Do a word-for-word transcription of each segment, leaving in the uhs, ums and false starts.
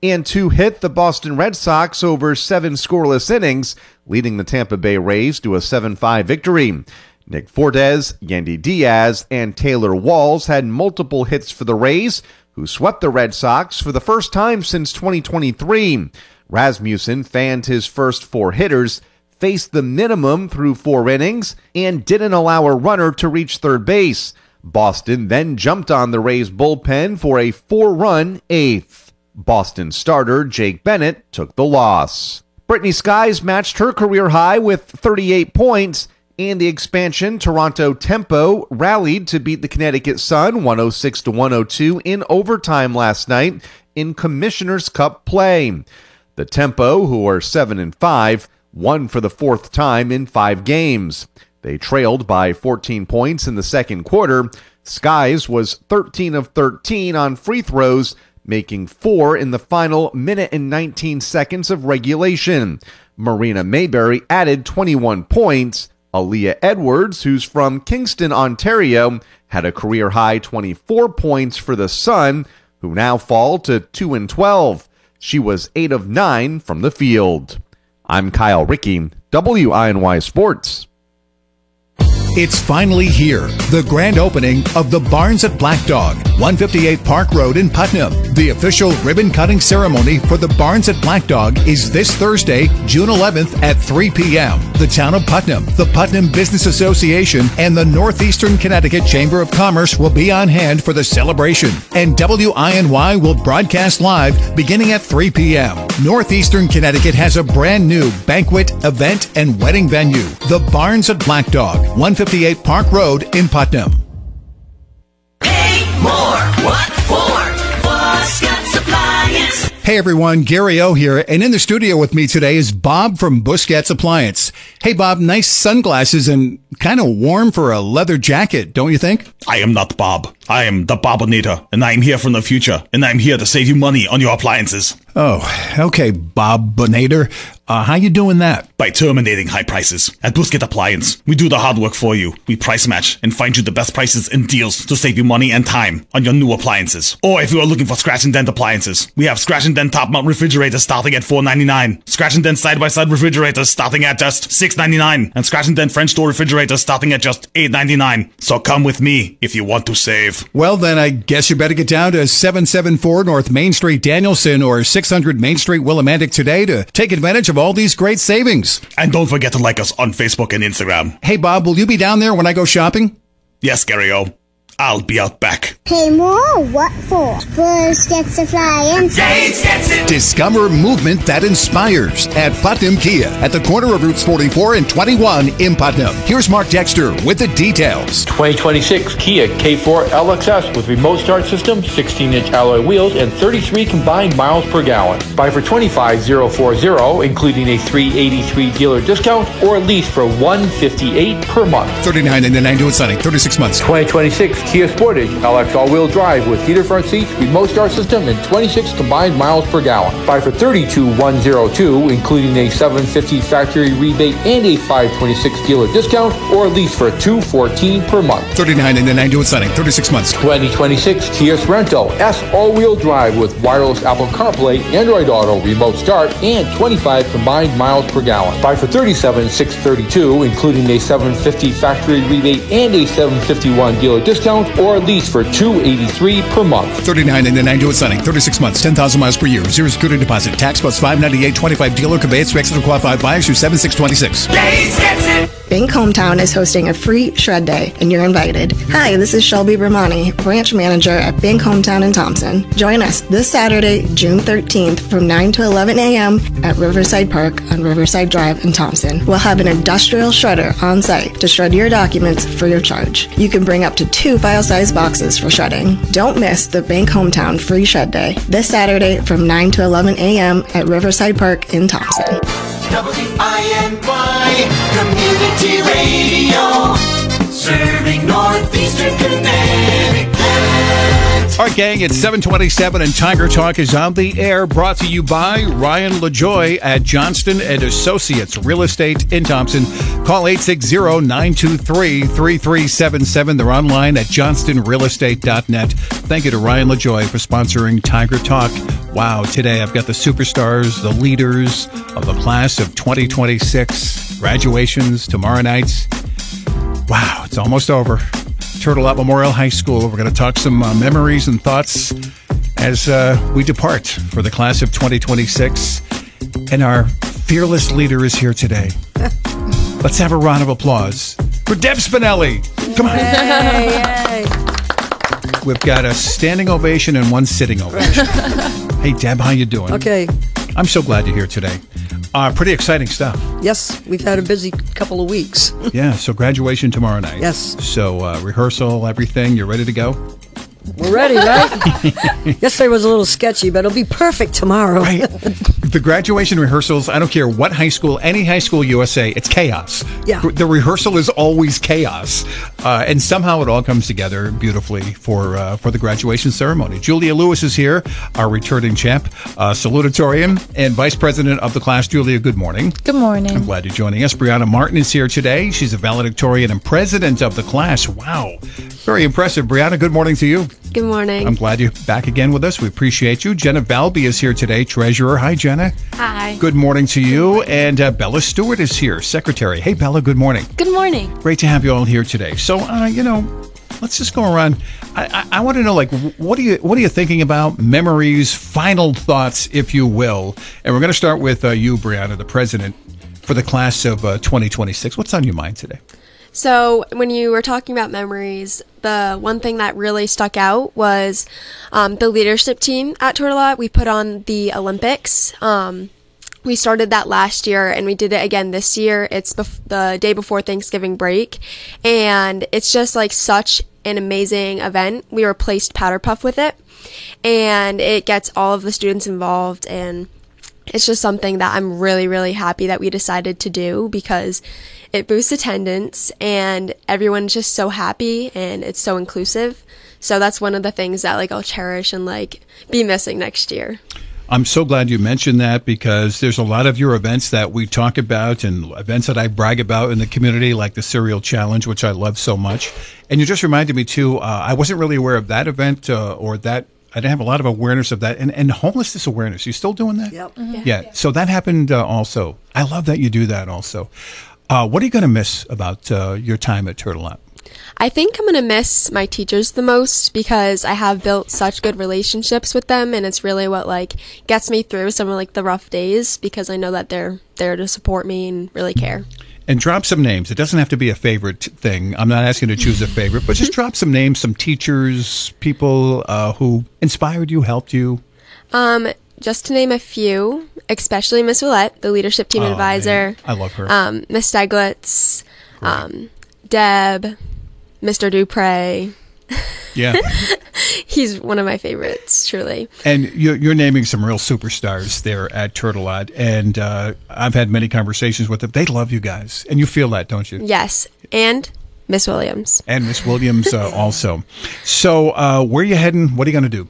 and two-hit the Boston Red Sox over seven scoreless innings, leading the Tampa Bay Rays to a seven five victory. Nick Fortes, Yandy Diaz, and Taylor Walls had multiple hits for the Rays, who swept the Red Sox for the first time since twenty twenty-three. Rasmussen fanned his first four hitters, faced the minimum through four innings, and didn't allow a runner to reach third base. Boston then jumped on the Rays' bullpen for a four-run eighth. Boston starter Jake Bennett took the loss. Brittany Skies matched her career high with thirty-eight points, and the expansion Toronto Tempo rallied to beat the Connecticut Sun one oh six to one oh two in overtime last night in Commissioner's Cup play. The Tempo, who are seven and five, won for the fourth time in five games. They trailed by fourteen points in the second quarter. Skies was thirteen of thirteen on free throws, making four in the final minute and nineteen seconds of regulation. Marina Mayberry added twenty-one points. Aaliyah Edwards, who's from Kingston, Ontario, had a career-high twenty-four points for the Sun, who now fall to two and twelve. She was eight of nine from the field. I'm Kyle Rickey, W I N Y Sports. It's finally here, the grand opening of the Barns at Black Dog, one fifty-eight Park Road in Putnam. The official ribbon-cutting ceremony for the Barns at Black Dog is this Thursday, June eleventh at three p.m. The town of Putnam, the Putnam Business Association, and the Northeastern Connecticut Chamber of Commerce will be on hand for the celebration, and W I N Y will broadcast live beginning at three p.m. Northeastern Connecticut has a brand new banquet, event, and wedding venue, the Barns at Black Dog, one fifty-eight Park Road in Putnam. Pay more. What for? Buscat's Appliance. Hey everyone, Gary O here, and in the studio with me today is Bob from Buscat's Appliance. Hey Bob, nice sunglasses and kind of warm for a leather jacket, don't you think? I am not Bob. I am the Bobonator, and I am here from the future, and I am here to save you money on your appliances. Oh, okay, Bob Bonator. Uh, how you doing that? By terminating high prices. At Buscat Appliance, we do the hard work for you. We price match and find you the best prices and deals to save you money and time on your new appliances. Or if you are looking for scratch and dent appliances, we have scratch and dent top mount refrigerators starting at four ninety-nine, scratch and dent side by side refrigerators starting at just six ninety-nine, and scratch and dent French door refrigerators starting at just eight ninety-nine. So come with me if you want to save. Well, then I guess you better get down to seven seventy-four North Main Street, Danielson, or six hundred Main Street, Willimantic today to take advantage of all these great savings. And don't forget to like us on Facebook and Instagram. Hey, Bob, will you be down there when I go shopping? Yes, Gary O. I'll be out back. Pay more? What for? Buscat's Appliance. Gates gets it. Discover movement that inspires at Putnam Kia at the corner of Routes forty-four and twenty-one in Putnam. Here's Mark Dexter with the details. twenty twenty-six Kia K four L X S with remote start system, sixteen inch alloy wheels, and thirty-three combined miles per gallon. Buy for twenty-five thousand forty, including a three eighty-three dealer discount, or lease for one fifty-eight per month. thirty-nine ninety-nine due and signing, thirty-six months. twenty twenty-six Kia Sportage L X all-wheel drive with heated front seats, remote start system, and twenty-six combined miles per gallon. Buy for thirty-two thousand one hundred two, including a seven fifty factory rebate and a five twenty-six dealer discount, or lease for two fourteen per month. thirty-nine ninety-nine due and signing, thirty-six months. twenty twenty-six Kia Sorento S all-wheel drive with wireless Apple CarPlay, Android Auto, remote start, and twenty-five combined miles per gallon. Buy for thirty-seven thousand six hundred thirty-two, including a seven fifty factory rebate and a seven fifty-one dealer discount, or lease for two eighty-three per month. thirty-nine ninety-nine due and signing, thirty-six months, ten thousand miles per year, zero security deposit, tax plus five ninety-eight, twenty-five dealer conveyance to exit qualified buyers through seven six twenty-six. Gates gets it. Bank Hometown is hosting a free shred day, and you're invited. Hi, this is Shelby Romani, branch manager at Bank Hometown in Thompson. Join us this Saturday, June thirteenth from nine to eleven a.m. at Riverside Park on Riverside Drive in Thompson. We'll have an industrial shredder on site to shred your documents free of charge. You can bring up to two file-size boxes for shredding. Don't miss the Bank Hometown free shed day this Saturday from nine to eleven a.m. at Riverside Park in Thompson. W I N Y Community Radio. serving Northeastern Connecticut. All right, gang, it's seven twenty-seven and Tiger Talk is on the air, brought to you by Ryan LaJoy at Johnston and Associates Real Estate in Thompson. Call eight six zero, nine two three, three three seven seven. They're online at johnston real estate dot net. Thank you to Ryan LaJoy for sponsoring Tiger Talk. Wow, today I've got the superstars, the leaders of the class of twenty twenty-six. Graduations tomorrow nights. Wow, it's almost over. Turtle Lot Memorial High School. We're going to talk some uh, memories and thoughts as uh, we depart for the class of twenty twenty-six. And our fearless leader is here today. Let's have a round of applause for Deb Spinelli. Come on. Yay, yay. We've got a standing ovation and one sitting ovation. Hey, Deb, how you doing? Okay. I'm so glad you're here today. Uh, pretty exciting stuff. Yes, we've had a busy couple of weeks. Yeah, so graduation tomorrow night. Yes. So uh, rehearsal, everything, you're ready to go? We're ready, right? Yesterday was a little sketchy, but it'll be perfect tomorrow. Right. The graduation rehearsals, I don't care what high school, any high school U S A, it's chaos. Yeah. The rehearsal is always chaos. Uh, and somehow it all comes together beautifully for uh, for the graduation ceremony. Julia Lewis is here, our returning champ, uh, salutatorian, and vice president of the class. Julia, good morning. Good morning. I'm glad you're joining us. Brianna Martin is here today. She's a valedictorian and president of the class. Wow. Very impressive. Brianna, good morning to you. Good morning. I'm glad you're back again with us. We appreciate you. Jenna Valby is here today, treasurer. Hi, Jenna. Hi. Good morning to you. And uh, Bella Stewart is here, secretary. Hey, Bella, good morning. Good morning. Great to have you all here today. So, uh, you know, let's just go around. I, I, I want to know, like, what are you what are you thinking about? Memories, final thoughts, if you will. And we're going to start with uh, you, Brianna, the president for the class of uh, twenty twenty-six. What's on your mind today? So when you were talking about memories, the one thing that really stuck out was um, the leadership team at Turtle Lot. We put on the Olympics. Um, we started that last year, and we did it again this year. It's bef- the day before Thanksgiving break, and it's just like such an amazing event. We replaced Powder Puff with it, and it gets all of the students involved, and it's just something that I'm really, really happy that we decided to do because it boosts attendance and everyone's just so happy and it's so inclusive. So that's one of the things that like I'll cherish and like be missing next year. I'm so glad you mentioned that because there's a lot of your events that we talk about and events that I brag about in the community, like the Cereal Challenge, which I love so much. And you just reminded me too, uh, I wasn't really aware of that event uh, or that. I didn't have a lot of awareness of that. And, and homelessness awareness, you still doing that? Yep. Mm-hmm. Yeah. yeah. So that happened uh, also. I love that you do that also. Uh, what are you going to miss about uh, your time at Turtle Lot? I think I'm going to miss my teachers the most because I have built such good relationships with them, and it's really what like gets me through some of like the rough days because I know that they're there to support me and really care. And drop some names. It doesn't have to be a favorite thing. I'm not asking you to choose a favorite, but just drop some names, some teachers, people uh, who inspired you, helped you. Um, just to name a few, especially Miss Willette, the leadership team Oh, advisor. man. I love her. Um, Miss Steglitz, um, Deb, Mister Dupre. Yeah. He's one of my favorites, truly. And you're, you're naming some real superstars there at Turtle Lot. And uh, I've had many conversations with them. They love you guys. And you feel that, don't you? Yes. And Miss Williams. And Miss Williams uh, also. So uh, where are you heading? What are you going to do?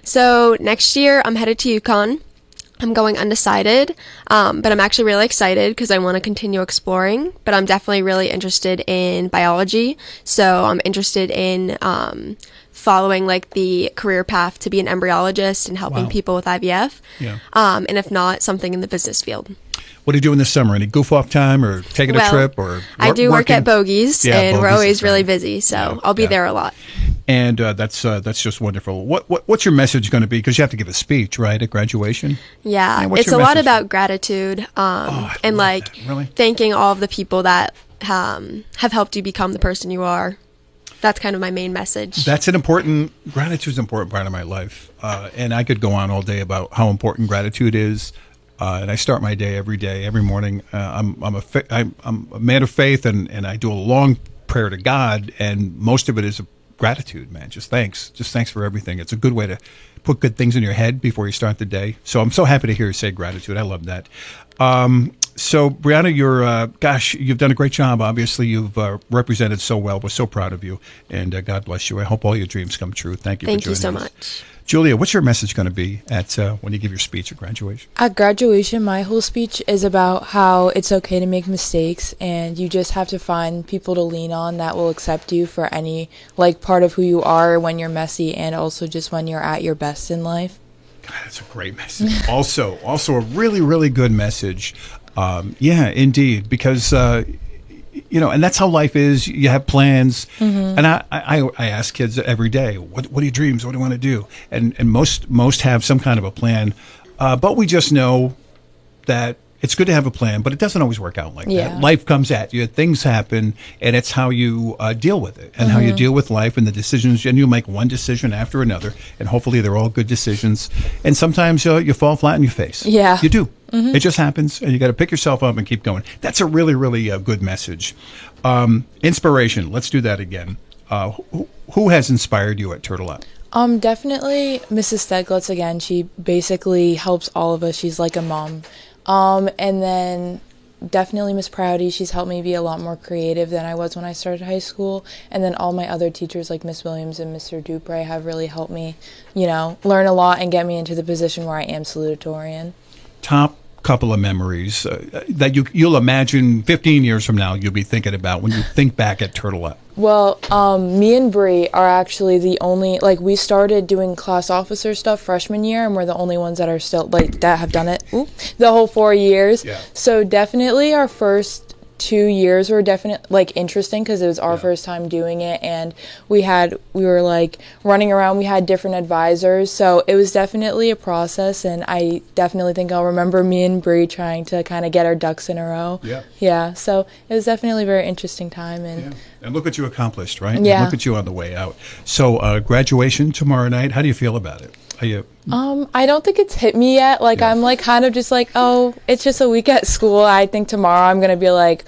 So next year, I'm headed to UConn. I'm going undecided, um, but I'm actually really excited because I want to continue exploring. But I'm definitely really interested in biology, so I'm interested in um, following like the career path to be an embryologist and helping Wow. people with I V F. Yeah. Um, and if not, something in the business field. What are you doing this summer? Any goof off time or taking Well, a trip? Or I wor- do work working? at Bogies, Yeah, and we're Bogies always is really right. busy, so Yeah, I'll be yeah. there a lot. And uh, that's uh, that's just wonderful. What, what what's your message going to be? Because you have to give a speech, right, at graduation? Yeah, Yeah, what's it's a your lot message? about gratitude um, I and love like that. Really? thanking all of the people that um, have helped you become the person you are. That's kind of my main message. That's an important, gratitude is an important part of my life. Uh, and I could go on all day about how important gratitude is. Uh, and I start my day every day, every morning. Uh, I'm I'm a fa- I'm, I'm a man of faith, and, and I do a long prayer to God, and most of it is gratitude, man. Just thanks, just thanks for everything. It's a good way to put good things in your head before you start the day. So I'm so happy to hear you say gratitude. I love that. Um, so, Brianna, you're, uh, gosh, you've done a great job. Obviously, you've uh, represented so well. We're so proud of you, and uh, God bless you. I hope all your dreams come true. Thank you Thank for you joining so us. much. Julia, what's your message going to be at uh, when you give your speech at graduation? At graduation, my whole speech is about how it's okay to make mistakes, and you just have to find people to lean on that will accept you for any, like, part of who you are when you're messy, and also just when you're at your best in life. God, that's a great message. also, also a really, really good message. Um, yeah, indeed, because uh, you know, and that's how life is. You have plans, Mhm. and I, I, I ask kids every day, "What, what are your dreams? What do you want to do?" And and most most have some kind of a plan, uh, but we just know that it's good to have a plan, but it doesn't always work out like Yeah. that. Life comes at you, things happen, and it's how you uh, deal with it, and how you Mhm. deal with life and the decisions. And you make one decision after another, and hopefully they're all good decisions. And sometimes uh, you fall flat on your face. Yeah. You do. Mhm. It just happens, and you got to pick yourself up and keep going. That's a really, really uh, good message. Um, inspiration. Let's do that again. Uh, who, who has inspired you at Turtle Up? Um, definitely Missus Steglitz again. She basically helps all of us. She's like a mom. Um, and then definitely Miss Prouty. She's helped me be a lot more creative than I was when I started high school. And then all my other teachers like Miss Williams and Mister Dupre have really helped me, you know, learn a lot and get me into the position where I am salutatorian. Top couple of memories uh, that you, you'll imagine fifteen years from now you'll be thinking about when you think back at Turtle Up. Well, um, me and Bree are actually the only, like, we started doing class officer stuff freshman year, and we're the only ones that are still, like, that have done it ooh, the whole four years. Yeah. So definitely our first two years were definitely, like, interesting because it was our first time doing it, and we had, we were, like, running around. We had different advisors, so it was definitely a process, and I definitely think I'll remember me and Bree trying to kind of get our ducks in a row. Yeah. Yeah, so it was definitely a very interesting time, and... And look what you accomplished, right? And Yeah. look at you on the way out. So uh, graduation tomorrow night, how do you feel about it? Are you... Um, I don't think it's hit me yet. Like, I'm like kind of just like, oh, it's just a week at school. I think tomorrow I'm gonna be like,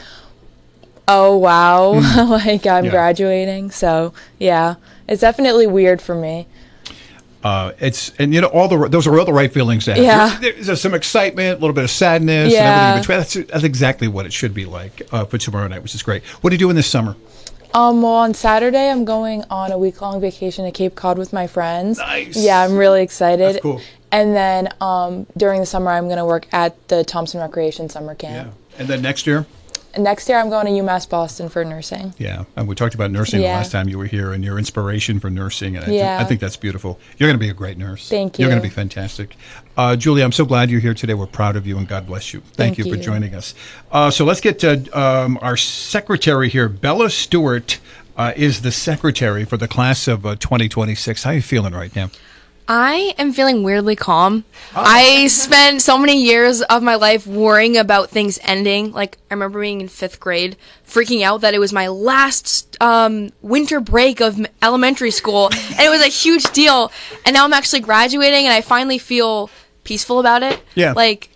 oh wow, like I'm Yeah. graduating. So yeah, it's definitely weird for me. Uh, it's and you know all the those are all the right feelings to have. Yeah. There's, there's some excitement, a little bit of sadness, Yeah. and everything in between. That's, that's exactly what it should be like uh, for tomorrow night, which is great. What are you doing this summer? Um, well, on Saturday I'm going on a week long vacation to Cape Cod with my friends. Nice. Yeah, I'm really excited. That's cool. And then um, during the summer I'm gonna work at the Thompson Recreation Summer Camp. And then next year? And next year I'm going to UMass Boston for nursing. Yeah, and we talked about nursing the Yeah. last time you were here, and your inspiration for nursing, and I, thi- Yeah. I think that's beautiful. You're going to be a great nurse. Thank You're you. going to be fantastic. Uh, Julia, I'm so glad you're here today. We're proud of you, and God bless you. Thank, Thank you for you. joining us. Uh, so let's get to um, our secretary here. Bella Stewart uh, is the secretary for the class of uh, twenty twenty-six. How are you feeling right now? I am feeling weirdly calm. I spent so many years of my life worrying about things ending. Like, I remember being in fifth grade, freaking out that it was my last um, winter break of m- elementary school, and it was a huge deal. And now I'm actually graduating, and I finally feel peaceful about it. Yeah. Like,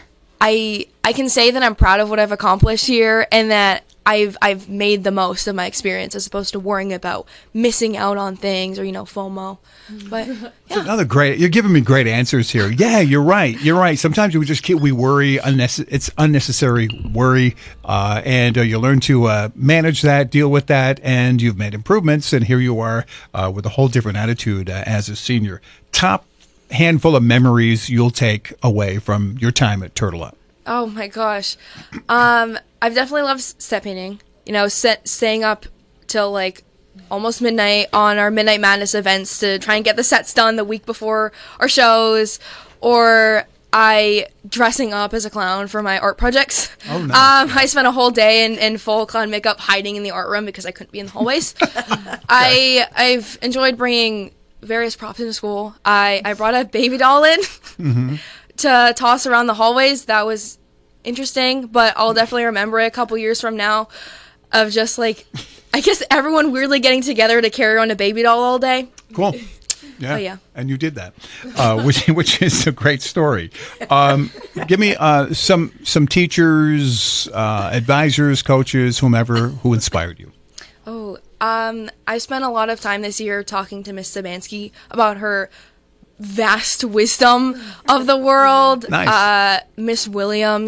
I I can say that I'm proud of what I've accomplished here, and that I've I've made the most of my experience as opposed to worrying about missing out on things or, you know, FOMO. But That's another great. You're giving me great answers here. Yeah, you're right. You're right. Sometimes we just keep, we worry. Unnecess- it's unnecessary worry, uh, and uh, you learn to uh, manage that, deal with that, and you've made improvements. And here you are uh, with a whole different attitude uh, as a senior. Top handful of memories you'll take away from your time at Turtle Up. oh my gosh, um, I've definitely loved set painting. You know, set, staying up till like almost midnight on our Midnight Madness events to try and get the sets done the week before our shows, or I dressing up as a clown for my art projects. Oh, nice. Um, I spent a whole day in, in full clown makeup hiding in the art room because I couldn't be in the hallways. I I've enjoyed bringing various props into school. I, I brought a baby doll in Mm-hmm. to toss around the hallways. That was interesting, but I'll definitely remember it a couple years from now of just like, I guess everyone weirdly getting together to carry on a baby doll all day. Cool. Yeah. Oh, yeah. And you did that, uh, which which is a great story. Um, give me uh, some some teachers, uh, advisors, coaches, whomever who inspired you. Oh, um, I spent a lot of time this year talking to Miss Sabansky about her vast wisdom of the world. Nice. Uh, Miss Williams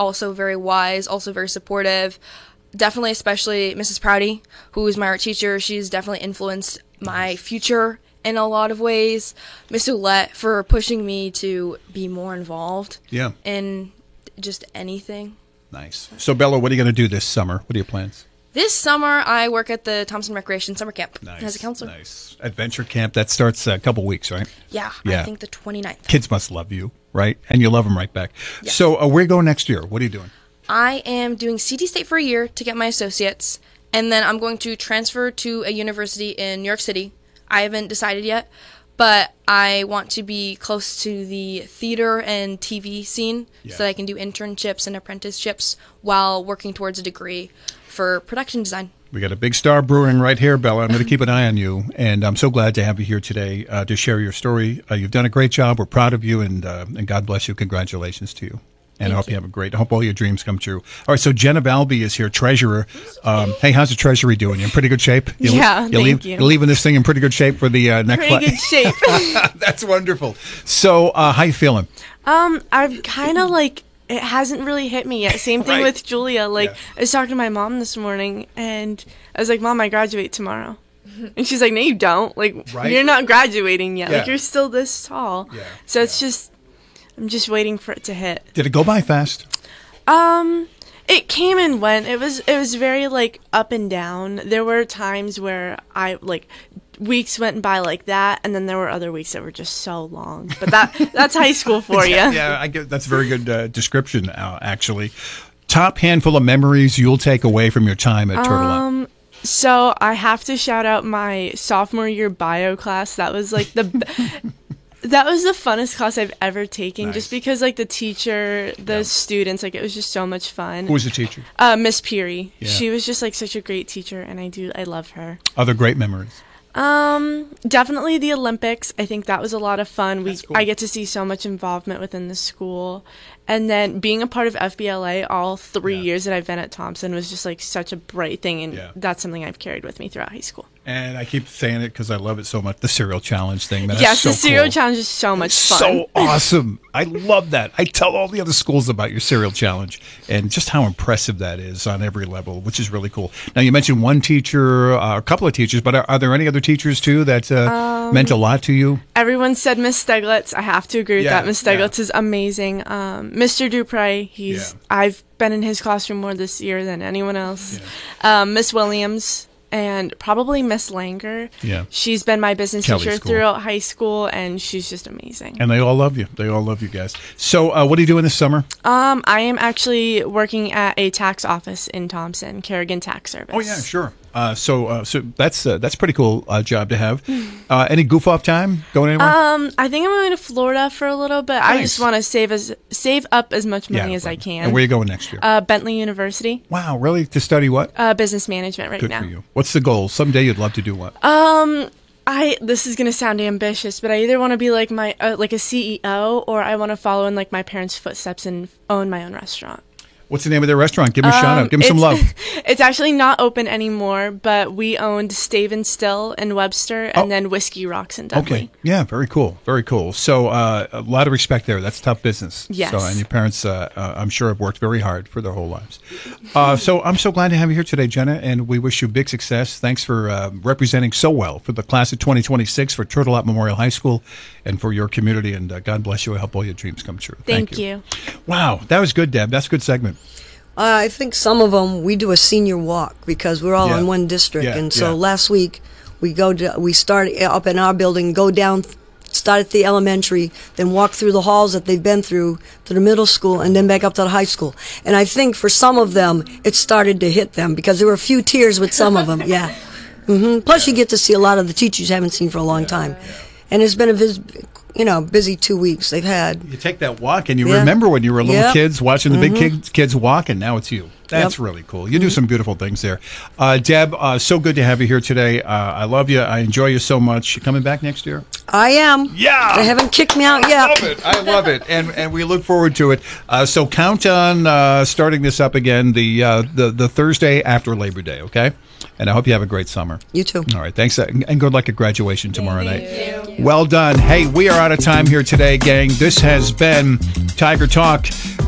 also very wise, also very supportive. Definitely, especially Missus Prouty, who is my art teacher. She's definitely influenced my future in a lot of ways. Miss Oulette for pushing me to be more involved Yeah. in just anything. Nice. So, Bella, what are you going to do this summer? What are your plans? This summer, I work at the Thompson Recreation Summer Camp Nice, as a counselor. Nice. Adventure camp, that starts a couple weeks, right? Yeah, Yeah. I think the twenty-ninth. Kids must love you, right? And you love them right back. So, uh, where are you going next year? What are you doing? I am doing C T State for a year to get my associates, and then I'm going to transfer to a university in New York City. I haven't decided yet, but I want to be close to the theater and T V scene Yeah. so that I can do internships and apprenticeships while working towards a degree for production design. We got a big star brewing right here, Bella. I'm going to keep an eye on you, and I'm so glad to have you here today uh, to share your story. Uh, you've done a great job. We're proud of you, and uh, and God bless you. Congratulations to you. And I hope you. you have a great, I hope all your dreams come true. All right, so Jenna Valby is here, treasurer. Um, hey, how's the treasury doing? You in pretty good shape? You, Yeah, you thank leave, you. You're leaving this thing in pretty good shape for the uh, next Pretty good shape. That's wonderful. So, uh, how you feeling? Um, I'm kind of like, it hasn't really hit me yet. Same thing Right. with Julia. Like, I was talking to my mom this morning, and I was like, Mom, I graduate tomorrow. And she's like, no, you don't. Like, Right. you're not graduating yet. Yeah. Like, you're still this tall. Yeah. So it's just, I'm just waiting for it to hit. Did it go by fast? Um, it came and went. It was it was very like up and down. There were times where I like weeks went by like that, and then there were other weeks that were just so long. But that that's high school for you. yeah, yeah, I get that's a very good uh, description. Uh, actually, top handful of memories you'll take away from your time at Turtle Up. Um, so I have to shout out my sophomore year bio class. That was like the. That was the funnest class I've ever taken, Nice. just because like the teacher, the students, like it was just so much fun. Who was the teacher? Uh, Miss Peary. Yeah. She was just like such a great teacher, and I do I love her. Other great memories. Um, definitely the Olympics. I think that was a lot of fun. We That's cool. I get to see so much involvement within the school, and then being a part of F B L A all three years that I've been at Thompson was just like such a bright thing, and Yeah. that's something I've carried with me throughout high school. And I keep saying it because I love it so much. The cereal challenge thing. Man, yes, that's so the cereal cool. challenge is so much fun. So awesome. I love that. I tell all the other schools about your cereal challenge and just how impressive that is on every level, which is really cool. Now, you mentioned one teacher, uh, a couple of teachers, but are, are there any other teachers, too, that uh, Um, meant a lot to you? Everyone said Miss Steglitz. I have to agree with Yeah, that. Miss Steglitz is amazing. Um, Mister Dupre, he's Yeah. I've been in his classroom more this year than anyone else. Um, Miss Williams and probably Miss Langer. Yeah. She's been my business Kelly teacher School. throughout high school, and she's just amazing. And they all love you. They all love you guys. So uh, what are you doing this summer? Um, I am actually working at a tax office in Thompson, Kerrigan Tax Service. Oh, yeah, sure. Uh, so uh, so that's uh, that's a pretty cool uh, job to have. Uh, any goof off time going anywhere? Um, I think I'm going to Florida for a little bit. I Nice. just want to save as save up as much money Yeah, as I right. can. And where are you going next year? Uh, Bentley University. Wow, really? To study what? Uh, business management right Good now. for you. What's the goal? Someday you'd love to do what? Um, I this is gonna sound ambitious, but I either want to be like my uh, like a C E O, or I want to follow in like my parents' footsteps and own my own restaurant. What's the name of their restaurant? Give them a shout Um, out. Give them some it's- love. It's actually not open anymore, but we owned Stave and Still in Webster, and Oh. then Whiskey Rocks in Dudley. Okay. Yeah, very cool. Very cool. So uh, a lot of respect there. That's tough business. Yes. So, and your parents, uh, uh, I'm sure, have worked very hard for their whole lives. Uh, so I'm so glad to have you here today, Jenna, and we wish you big success. Thanks for uh, representing so well for the class of twenty twenty-six for Turtle Up Memorial High School and for your community. And uh, God bless you. I hope all your dreams come true. Thank, you. Wow. That was good, Deb. That's a good segment. Uh, I think some of them we do a senior walk because we're all Yeah. in one district, Yeah, and so yeah. last week we go to we start up in our building, go down, start at the elementary, then walk through the halls that they've been through to the middle school, and then back up to the high school. And I think for some of them it started to hit them because there were a few tears with some of them. Yeah. hmm Plus, you get to see a lot of the teachers you haven't seen for a long time, and it's been a vis- you know busy two weeks they've had. You take that walk, and you Yeah. remember when you were little Yep. kids watching the big Mhm. kids, kids walk, and now it's you. That's Yep. really cool. You do some beautiful things there. Uh, Deb, uh, so good to have you here today. Uh, I love you. I enjoy you so much. You coming back next year? I am. Yeah. They haven't kicked me out yet. I love it. I love it, and and we look forward to it. Uh, so count on uh, starting this up again the uh, the the Thursday after Labor Day. Okay, and I hope you have a great summer. You too. All right, thanks, uh, and good luck at graduation tomorrow night. Well done. Hey, we are out of time here today, gang. This has been Tiger Talk.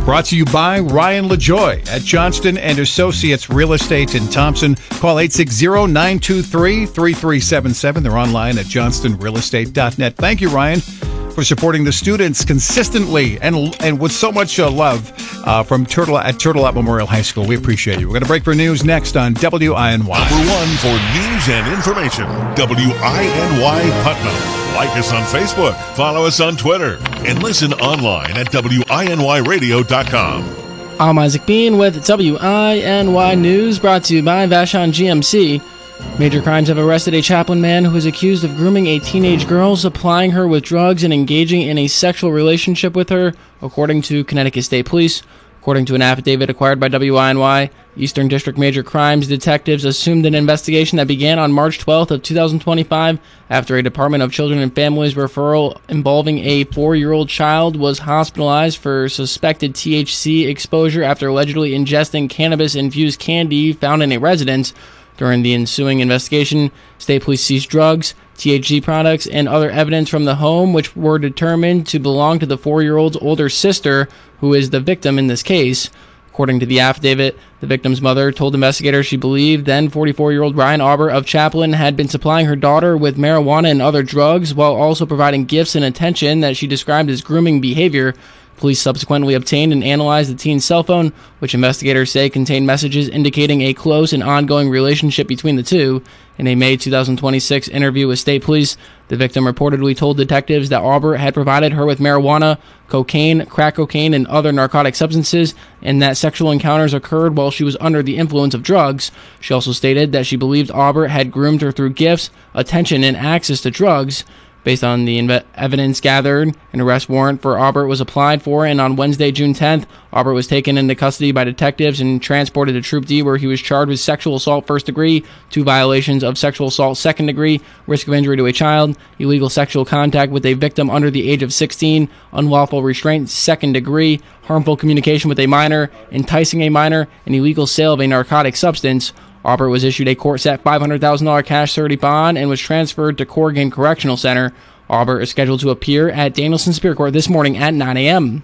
Brought to you by Ryan LaJoy at Johnston and Associates Real Estate in Thompson. Call eight six zero, nine two three, three three seven seven. They're online at johnston real estate dot net. Thank you, Ryan, for supporting the students consistently and and with so much uh, love uh, from Turtle at Turtle Up Memorial High School. We appreciate you. We're going to break for news next on W I N Y. Number one for news and information, W I N Y Putnam. Like us on Facebook, follow us on Twitter, and listen online at W I N Y radio dot com. I'm Isaac Bean with W I N Y News, brought to you by Vashon G M C. Major Crimes have arrested a Chaplin man who is accused of grooming a teenage girl, supplying her with drugs, and engaging in a sexual relationship with her, according to Connecticut State Police. According to an affidavit acquired by W I N Y, Eastern District Major Crimes detectives assumed an investigation that began on March twelfth of two thousand twenty-five after a Department of Children and Families referral involving a four-year-old child was hospitalized for suspected T H C exposure after allegedly ingesting cannabis-infused candy found in a residence. During the ensuing investigation, State Police seized drugs, T H C products, and other evidence from the home, which were determined to belong to the four-year-old's older sister, who is the victim in this case. According to the affidavit, the victim's mother told investigators she believed then forty-four-year-old Ryan Auber of Chaplin had been supplying her daughter with marijuana and other drugs while also providing gifts and attention that she described as grooming behavior. Police subsequently obtained and analyzed the teen's cell phone, which investigators say contained messages indicating a close and ongoing relationship between the two. In a May two thousand twenty-six interview with State Police, the victim reportedly told detectives that Auber had provided her with marijuana, cocaine, crack cocaine, and other narcotic substances, and that sexual encounters occurred while she was under the influence of drugs. She also stated that she believed Auber had groomed her through gifts, attention, and access to drugs. Based on the inv- evidence gathered, an arrest warrant for Aubert was applied for, and on Wednesday, June tenth, Aubert was taken into custody by detectives and transported to Troop D, where he was charged with sexual assault first degree, two violations of sexual assault second degree, risk of injury to a child, illegal sexual contact with a victim under the age of sixteen, unlawful restraint second degree, harmful communication with a minor, enticing a minor, and illegal sale of a narcotic substance. Aubert was issued a court-set five hundred thousand dollars cash surety bond and was transferred to Corrigan Correctional Center. Aubert is scheduled to appear at Danielson Superior Court this morning at nine a.m.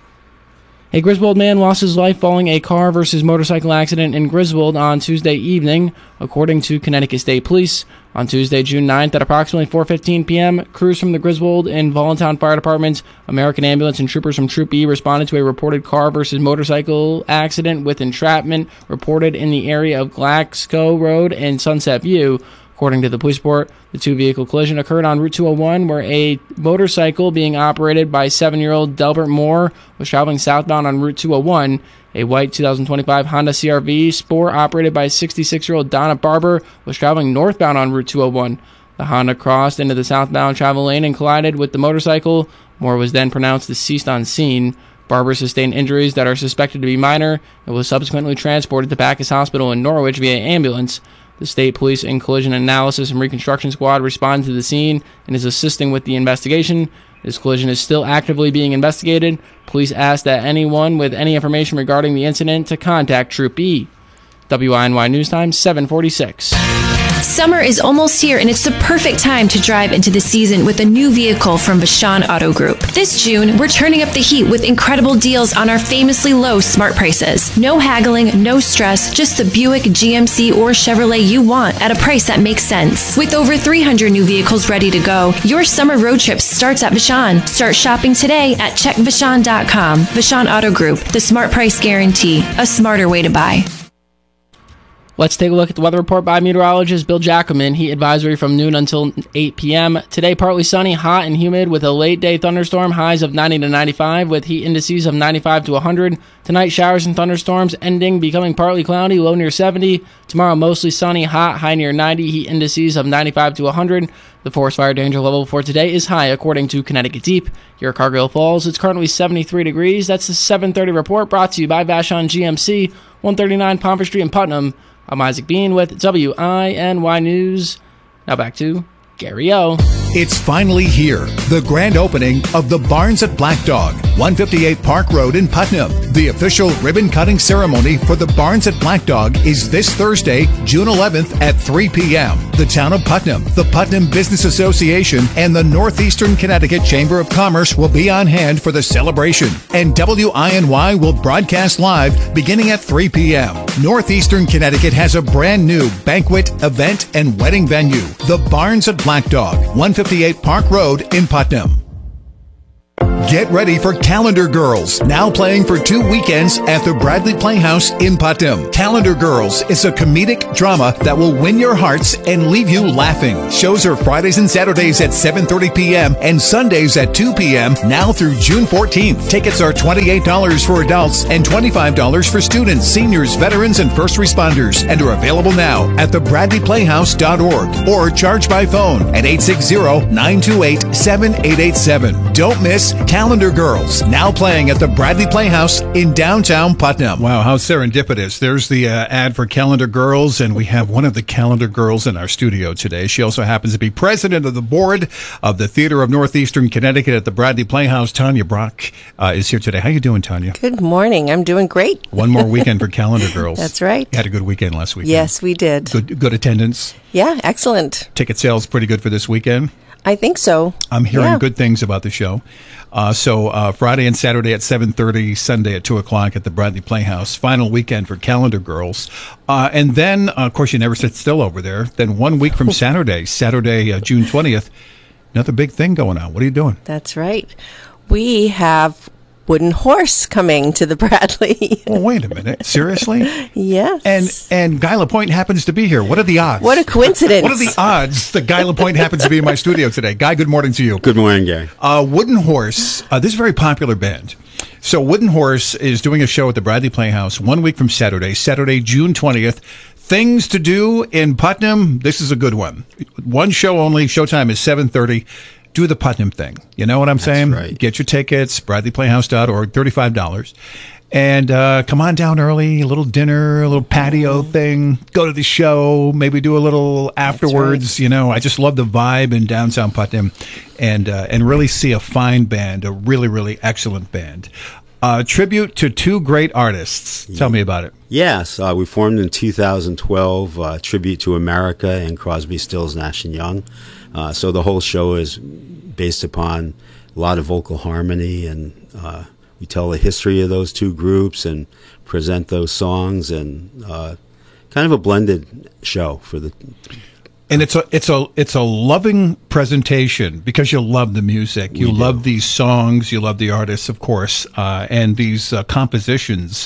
A Griswold man lost his life following a car versus motorcycle accident in Griswold on Tuesday evening, according to Connecticut State Police. On Tuesday, June ninth, at approximately four fifteen p.m., crews from the Griswold and Voluntown Fire Departments, American Ambulance, and troopers from Troop E responded to a reported car versus motorcycle accident with entrapment reported in the area of Glaxco Road and Sunset View. According to the police report, the two-vehicle collision occurred on Route two oh one, where a motorcycle being operated by seven-year-old Delbert Moore was traveling southbound on Route two oh one. A white two thousand twenty-five Honda C R V Sport operated by sixty-six-year-old Donna Barber was traveling northbound on Route two oh one. The Honda crossed into the southbound travel lane and collided with the motorcycle. Moore was then pronounced deceased on scene. Barber sustained injuries that are suspected to be minor and was subsequently transported to Bacchus Hospital in Norwich via ambulance. The State Police and Collision Analysis and Reconstruction Squad responded to the scene and is assisting with the investigation. This collision is still actively being investigated. Police ask that anyone with any information regarding the incident to contact Troop E. W I N Y News Time, seven forty-six. Summer is almost here, and it's the perfect time to drive into the season with a new vehicle from Vashon Auto Group. This June, we're turning up the heat with incredible deals on our famously low smart prices. No haggling, no stress, just the Buick, G M C, or Chevrolet you want at a price that makes sense. With over three hundred new vehicles ready to go, your summer road trip starts at Vashon. Start shopping today at check vashon dot com. Vashon Auto Group, the smart price guarantee, a smarter way to buy. Let's take a look at the weather report by meteorologist Bill Jackelman. Heat advisory from noon until eight p.m. Today, partly sunny, hot and humid with a late-day thunderstorm, highs of ninety to ninety-five with heat indices of ninety-five to one hundred. Tonight, showers and thunderstorms ending, becoming partly cloudy, low near seventy. Tomorrow, mostly sunny, hot, high near ninety, heat indices of ninety-five to one hundred. The forest fire danger level for today is high, according to Connecticut Deep. Here at Cargill Falls, it's currently seventy-three degrees. That's the seven thirty report brought to you by Vashon G M C, one thirty-nine Pomfret Street in Putnam. I'm Isaac Bean with W I N Y News. Now back to Gary O. It's finally here, the grand opening of the Barns at Black Dog. one fifty-eight Park Road in Putnam. The official ribbon cutting ceremony for the Barns at Black Dog is this Thursday, June eleventh at three p.m. The town of Putnam, the Putnam Business Association, and the Northeastern Connecticut Chamber of Commerce will be on hand for the celebration. And W I N Y will broadcast live beginning at three p.m. Northeastern Connecticut has a brand new banquet, event, and wedding venue, the Barns at Black Dog, one fifty-eight Park Road in Putnam. Get ready for Calendar Girls, now playing for two weekends at the Bradley Playhouse in Putnam. Calendar Girls is a comedic drama that will win your hearts and leave you laughing. Shows are Fridays and Saturdays at seven thirty p.m. and Sundays at two p.m. now through June fourteenth. Tickets are twenty-eight dollars for adults and twenty-five dollars for students, seniors, veterans, and first responders, and are available now at the bradley playhouse dot org or charge by phone at eight six zero, nine two eight, seven eight eight seven. Don't miss Calendar Girls, now playing at the Bradley Playhouse in downtown Putnam. Wow, how serendipitous. There's the uh, ad for Calendar Girls, and we have one of the Calendar Girls in our studio today. She also happens to be president of the board of the Theater of Northeastern Connecticut at the Bradley Playhouse. Tanya Brock uh, is here today. How you doing, Tanya? Good morning. I'm doing great. One more weekend for Calendar Girls. That's right. You had a good weekend last weekend. Yes, we did. Good, good attendance. Yeah, excellent. Ticket sales pretty good for this weekend. I think so. I'm hearing yeah. good things about the show. Uh, so uh, Friday and Saturday at seven thirty, Sunday at two o'clock at the Bradley Playhouse. Final weekend for Calendar Girls. Uh, and then, uh, of course, you never sit still over there. Then one week from Saturday, Saturday, uh, June twentieth, another big thing going on. What are you doing? That's right. We have Wooden Horse coming to the Bradley. Well, wait a minute. Seriously? Yes. And and Guy Lapointe happens to be here. What are the odds? What a coincidence. What are the odds that Guy Lapointe happens to be in my studio today? Guy, good morning to you. Good morning, Gary. Uh, Wooden Horse, uh, this is a very popular band. So Wooden Horse is doing a show at the Bradley Playhouse one week from Saturday, Saturday, June twentieth. Things to do in Putnam. This is a good one. One show only. Showtime is seven thirty. Do the Putnam thing. You know what I'm That's saying? Right. Get your tickets, bradley playhouse dot org, thirty-five dollars. And uh, come on down early, a little dinner, a little patio thing, go to the show, maybe do a little afterwards. Right. You know, I just love the vibe in downtown Putnam and, uh, and really see a fine band, a really, really excellent band. Uh, tribute to two great artists. Tell me about it. Yes, uh, we formed in two thousand twelve, uh, Tribute to America and Crosby, Stills, Nash and Young. Uh, so the whole show is based upon a lot of vocal harmony, and uh, we tell the history of those two groups and present those songs, and uh, kind of a blended show for the. And it's a it's a it's a loving presentation because you love the music, you We love do. these songs, you love the artists, of course, uh, and these uh, compositions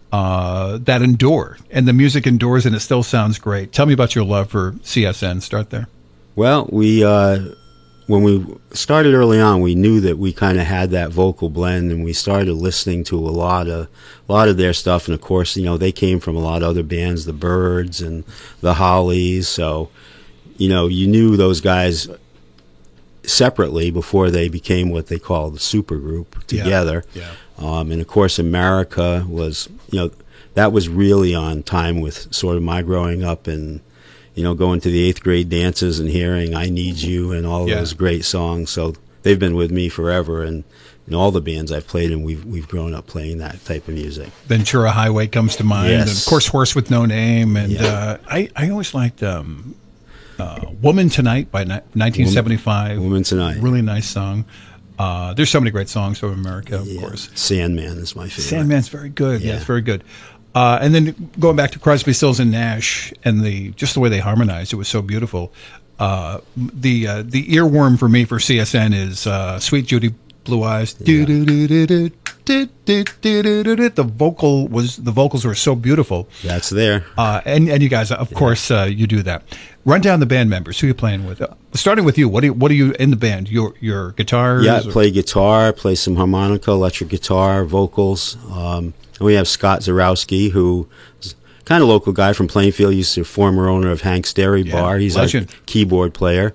uh, that endure, and the music endures, and it still sounds great. Tell me about your love for C S N. Start there. Well, we uh, when we started early on, we knew that we kind of had that vocal blend, and we started listening to a lot of a lot of their stuff. And of course, you know, they came from a lot of other bands, the Byrds and the Hollies. So, you know, you knew those guys separately before they became what they call the supergroup together. Yeah. Yeah. Um, and of course, America was, you know, that was really on time with sort of my growing up and, you know, going to the eighth grade dances and hearing I Need You and all Yeah. those great songs. So they've been with me forever, and in all the bands I've played in, we've we've grown up playing that type of music. Ventura Highway comes to mind, Yes. and of course, Horse with No Name, and Yeah. uh, I I always liked um, uh, Woman Tonight by ni- nineteen seventy-five. Woman Tonight. Really nice song. Uh, there's so many great songs from America, of course. Sandman is my favorite. Sandman's very good. Yeah, Yeah. it's very good. Uh, and then going back to Crosby, Stills, and Nash, and the just the way they harmonized, it was so beautiful. Uh, the uh, the earworm for me for C S N is uh, Sweet Judy Blue Eyes. Do, do, do, do, do, do, do, do, do, do, do. The vocal was the vocals were so beautiful. That's there. Uh, and and you guys, of course, uh, you do that. Run down the band members. Who are you playing with? Uh, starting with you. What do you, what are you in the band? Your your guitars? Yeah, I or- play guitar, play some harmonica, electric guitar, vocals. Um, and we have Scott Zarowski, who is kind of local guy from Plainfield. He's the former owner of Hank's Dairy Yeah, Bar. He's legend. our keyboard player.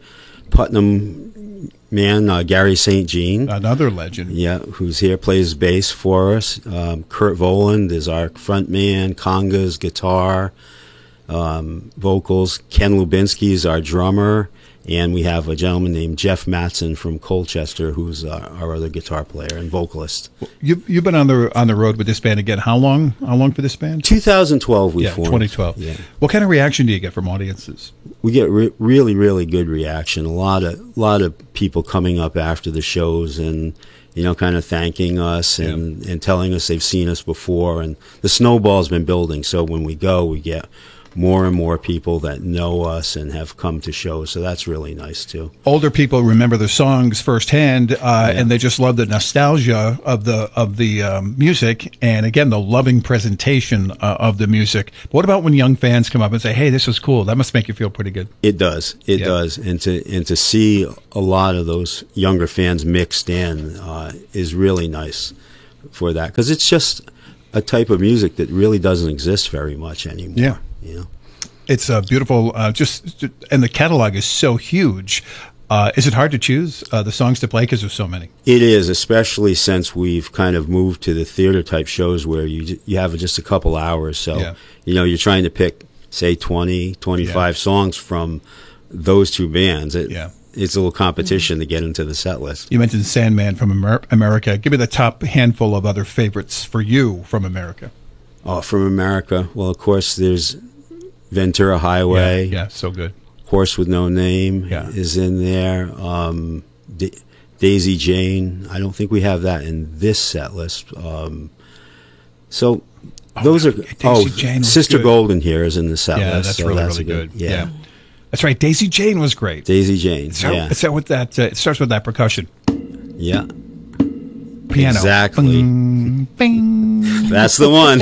Putnam man, uh, Gary Saint Jean. Another legend. Yeah, who's here, plays bass for us. Um, Kurt Voland is our front man, congas, guitar, um, vocals. Ken Lubinsky is our drummer. And we have a gentleman named Jeff Matson from Colchester, who's uh, our other guitar player and vocalist. You've you've been on the on the road with this band again. How long? How long for this band? twenty twelve we yeah, formed. twenty twelve. Yeah. What kind of reaction do you get from audiences? We get re- really, really good reaction. A lot of lot of people coming up after the shows and, you know, kind of thanking us and, yeah. and telling us they've seen us before. And the snowball's been building. So when we go, we get more and more people that know us and have come to shows. So that's really nice, too. Older people remember the songs firsthand, uh, yeah. and they just love the nostalgia of the of the um, music, and, again, the loving presentation uh, of the music. But what about when young fans come up and say, hey, this was cool? That must make you feel pretty good. It does. It yeah. does. And to, and to see a lot of those younger fans mixed in uh, is really nice for that, because it's just a type of music that really doesn't exist very much anymore. Yeah. You know? It's a beautiful, uh, just, and the catalog is so huge. Uh, is it hard to choose uh, the songs to play because there's so many? It is, especially since we've kind of moved to the theater type shows where you you have just a couple hours. So, yeah. you know, you're trying to pick, say, twenty, twenty-five yeah. songs from those two bands. It, yeah. It's a little competition to get into the set list. You mentioned Sandman from Amer- America. Give me the top handful of other favorites for you from America. Oh, from America. Well, of course, there's Ventura Highway. Yeah, yeah, so good. Horse with No Name yeah. is in there. Um, da- Daisy Jane. I don't think we have that in this set list. Um, so oh, those are. Daisy oh, Jane was Sister good. Golden here is in the set yeah, list. That's so really, that's really good. good. Yeah. yeah, that's right. Daisy Jane was great. Daisy Jane. So, yeah. It's with that. Uh, it starts with that percussion. Yeah. Piano. Exactly. Bing, bing, that's the one.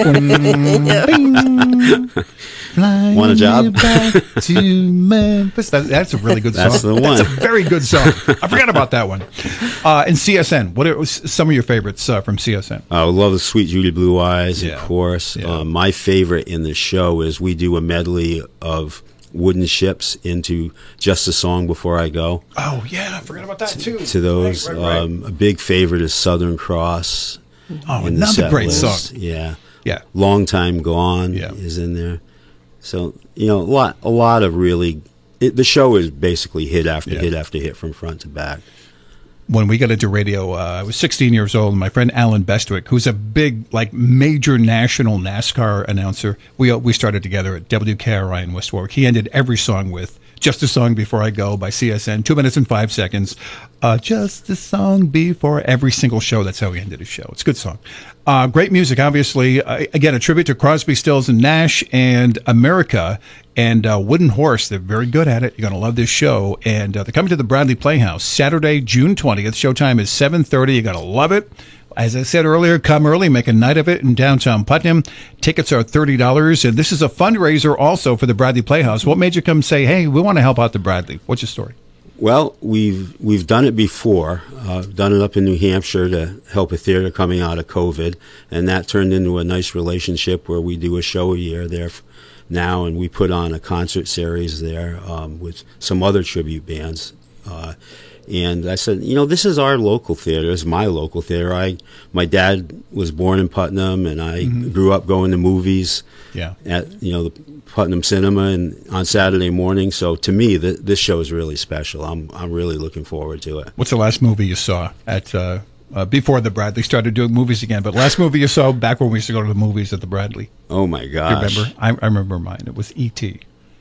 Bing, Want a job? Back to Memphis. That, that's a really good song. That's the one. That's a very good song. I forgot about that one. Uh, and C S N. What are some of your favorites uh, from C S N? I love the Sweet Judy Blue Eyes, yeah. of course. Yeah. Um, my favorite in the show is we do a medley of Wooden Ships into Just a Song Before I Go. Oh, yeah. I forgot about that, too. To those. Right, right, right. Um, a big favorite is Southern Cross. Oh, another great list. song. Yeah. Yeah. Long Time Gone yeah. is in there. So, you know, a lot, a lot of really... It, the show is basically hit after yeah. hit after hit from front to back. When we got into radio, uh, I was sixteen years old, and my friend Alan Bestwick, who's a big, like, major national NASCAR announcer, we we started together at W K R I in West Warwick. He ended every song with Just a Song Before I Go by C S N, two minutes and five seconds. Uh, just a song before every single show. That's how he ended his show. It's a good song. Uh, great music, obviously. Uh, again, a tribute to Crosby, Stills, and Nash and America. And uh, Wooden Horse, they're very good at it. You're going to love this show. And uh, they're coming to the Bradley Playhouse Saturday, June twentieth. Showtime is seven thirty. You're going to love it. As I said earlier, come early, make a night of it in downtown Putnam. Tickets are thirty dollars. And this is a fundraiser also for the Bradley Playhouse. What made you come say, hey, we want to help out the Bradley? What's your story? Well, we've we've done it before. Uh, done it up in New Hampshire to help a theater coming out of COVID. And that turned into a nice relationship where we do a show a year there now, and we put on a concert series there um, with some other tribute bands. Uh, and I said, you know, this is our local theater. It's my local theater. I, my dad was born in Putnam, and I mm-hmm. grew up going to movies yeah. at, you know, the Putnam Cinema and on Saturday morning. So to me, th- this show is really special. I'm I'm really looking forward to it. What's the last movie you saw at uh, uh, before the Bradley started doing movies again? But last movie you saw back when we used to go to the movies at the Bradley? Oh my gosh! You remember? I, I remember mine. It was E T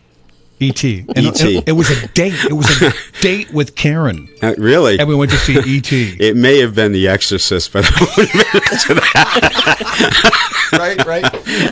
E T And E T It, it was a date. It was a date with Karen. Uh, really? And we went to see E T It may have been The Exorcist, but I wouldn't have been into that. Right, right.